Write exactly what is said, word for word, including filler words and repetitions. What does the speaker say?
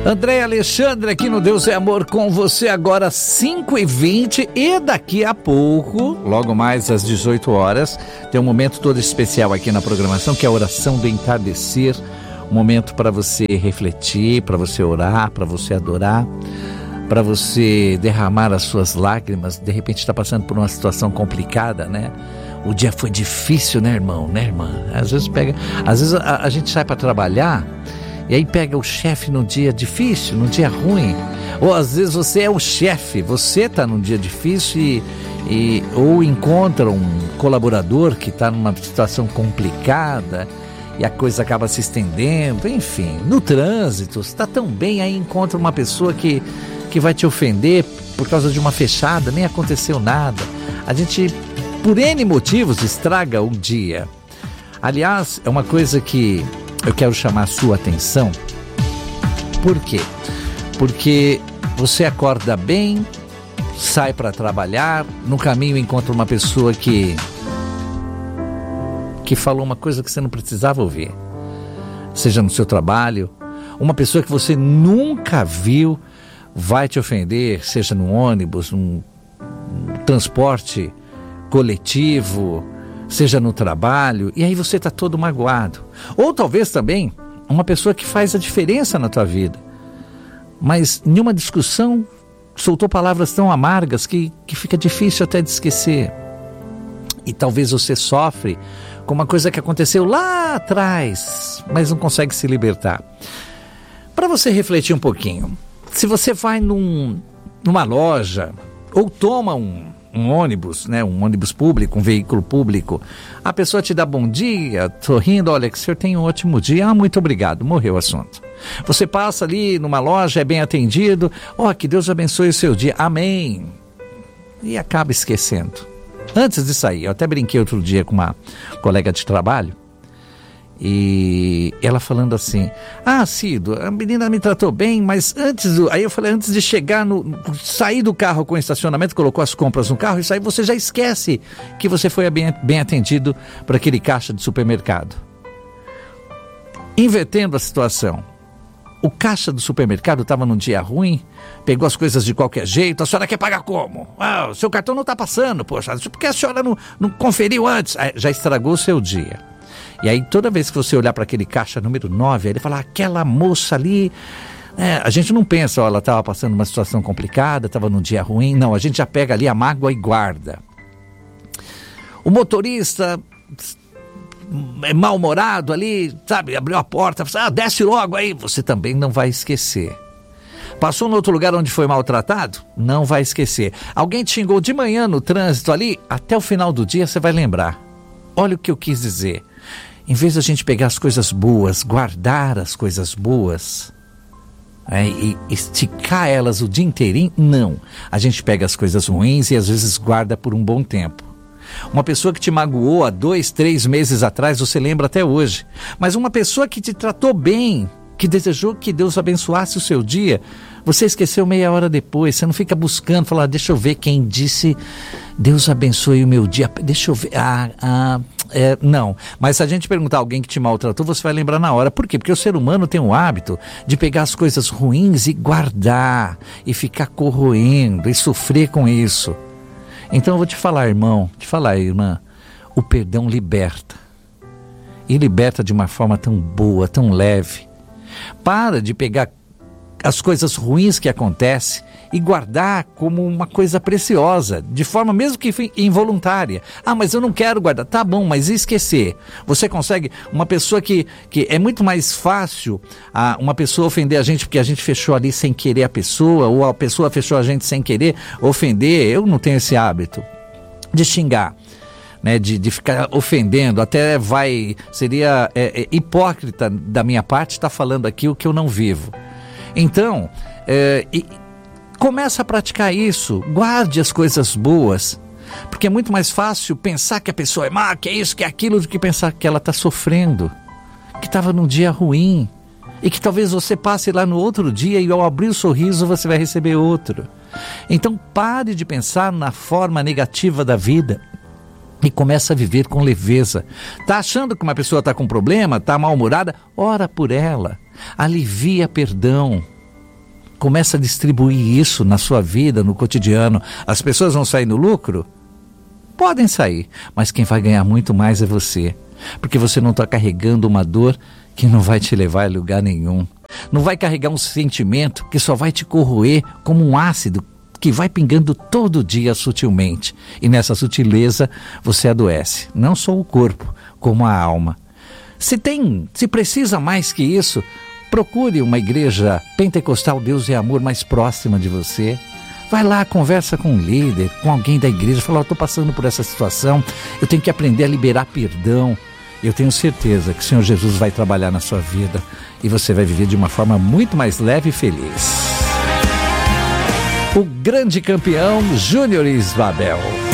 André Alexandre aqui no Deus é Amor com você agora cinco e vinte e daqui a pouco, logo mais às dezoito horas, tem um momento todo especial aqui na programação que é a oração do entardecer, um momento para você refletir, para você orar, para você adorar, para você derramar as suas lágrimas. De repente está passando por uma situação complicada, né? O dia foi difícil, né, irmão, né, irmã? Às vezes pega, às vezes a, a gente sai para trabalhar e aí pega o chefe num dia difícil, num dia ruim. Ou às vezes você é o chefe, você está num dia difícil e, e, ou encontra um colaborador que está numa situação complicada e a coisa acaba se estendendo. Enfim, no trânsito, você está tão bem, aí encontra uma pessoa que, que vai te ofender por causa de uma fechada, nem aconteceu nada. A gente, por N motivos, estraga o dia. Aliás, é uma coisa que eu quero chamar a sua atenção. Por quê? Porque você acorda bem, sai para trabalhar, no caminho encontra uma pessoa que que falou uma coisa que você não precisava ouvir, seja no seu trabalho, uma pessoa que você nunca viu vai te ofender, seja no ônibus, num, num transporte coletivo, seja no trabalho, e aí você está todo magoado. Ou talvez também uma pessoa que faz a diferença na tua vida, mas em uma discussão soltou palavras tão amargas que, que fica difícil até de esquecer. E talvez você sofre com uma coisa que aconteceu lá atrás, mas não consegue se libertar. Para você refletir um pouquinho, se você vai num, numa loja ou toma um um ônibus, né, um ônibus público, um veículo público, a pessoa te dá bom dia, sorrindo, olha, que o senhor tem um ótimo dia, ah, muito obrigado, morreu o assunto. Você passa ali numa loja, é bem atendido, ó, oh, que Deus abençoe o seu dia, amém, e acaba esquecendo. Antes de sair, eu até brinquei outro dia com uma colega de trabalho, e ela falando assim, ah, Cido, a menina me tratou bem, mas antes do... Aí eu falei, antes de chegar no... sair do carro com o estacionamento, colocou as compras no carro e sair, você já esquece que você foi bem, bem atendido para aquele caixa de supermercado. Invertendo a situação, o caixa do supermercado estava num dia ruim, pegou as coisas de qualquer jeito, a senhora quer pagar como? Ah, o seu cartão não está passando, poxa, por que a senhora não, não conferiu antes? Ah, já estragou o seu dia. E aí toda vez que você olhar para aquele caixa número nove, ele fala, aquela moça ali, é, a gente não pensa, ó, ela estava passando uma situação complicada, estava num dia ruim, não, a gente já pega ali a mágoa e guarda. O motorista é mal-humorado ali, sabe, abriu a porta, ah, desce logo aí, você também não vai esquecer. Passou no outro lugar onde foi maltratado? Não vai esquecer. Alguém te xingou de manhã no trânsito ali, até o final do dia você vai lembrar. Olha o que eu quis dizer. Em vez de a gente pegar as coisas boas, guardar as coisas boas, é, e esticar elas o dia inteirinho, não. A gente pega as coisas ruins e às vezes guarda por um bom tempo. Uma pessoa que te magoou há dois, três meses atrás, você lembra até hoje. Mas uma pessoa que te tratou bem, que desejou que Deus abençoasse o seu dia, você esqueceu meia hora depois. Você não fica buscando, falar, deixa eu ver quem disse Deus abençoe o meu dia, deixa eu ver, ah, ah, é, não, mas se a gente perguntar a alguém que te maltratou, você vai lembrar na hora. Por quê? Porque o ser humano tem o hábito de pegar as coisas ruins e guardar, e ficar corroendo, e sofrer com isso. Então eu vou te falar, irmão, te falar, irmã, o perdão liberta, e liberta de uma forma tão boa, tão leve. Para de pegar as coisas ruins que acontecem e guardar como uma coisa preciosa, de forma mesmo que involuntária. Ah, mas eu não quero guardar. Tá bom, mas e esquecer? Você consegue, uma pessoa que, que é muito mais fácil ah, uma pessoa ofender a gente porque a gente fechou ali sem querer a pessoa, ou a pessoa fechou a gente sem querer ofender. Eu não tenho esse hábito de xingar. Né, de, de ficar ofendendo, até vai, seria é, é, hipócrita da minha parte estar falando aqui o que eu não vivo. Então, é, e, começa a praticar isso, guarde as coisas boas, porque é muito mais fácil pensar que a pessoa é má, que é isso, que é aquilo, do que pensar que ela está sofrendo, que estava num dia ruim, e que talvez você passe lá no outro dia e ao abrir o sorriso você vai receber outro. Então pare de pensar na forma negativa da vida e começa a viver com leveza. Está achando que uma pessoa está com problema, está mal-humorada? Ora por ela, alivia perdão, Começa a distribuir isso na sua vida, no cotidiano. As pessoas vão sair no lucro? Podem sair, mas quem vai ganhar muito mais é você. Porque você não está carregando uma dor que não vai te levar a lugar nenhum. Não vai carregar um sentimento que só vai te corroer como um ácido que vai pingando todo dia sutilmente. E nessa sutileza você adoece, não só o corpo, como a alma. Se tem, se precisa mais que isso, procure uma igreja pentecostal Deus e Amor mais próxima de você. Vai lá, conversa com um líder, com alguém da igreja, fala, eu estou passando por essa situação, eu tenho que aprender a liberar perdão. Eu tenho certeza que o Senhor Jesus vai trabalhar na sua vida e você vai viver de uma forma muito mais leve e feliz. O grande campeão Júnior Babel.